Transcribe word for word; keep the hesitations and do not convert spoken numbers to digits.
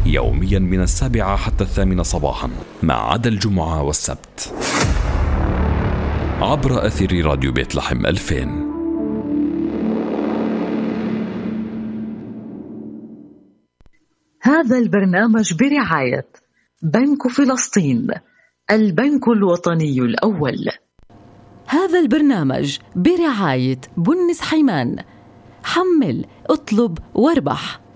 يوميا من السابعة حتى الثامنة صباحا ما عدا الجمعة والسبت عبر أثير راديو بيت لحم ألفين. هذا البرنامج برعاية بنك فلسطين، البنك الوطني الأول. هذا البرنامج برعاية بنس حيمان. حمل، اطلب واربح.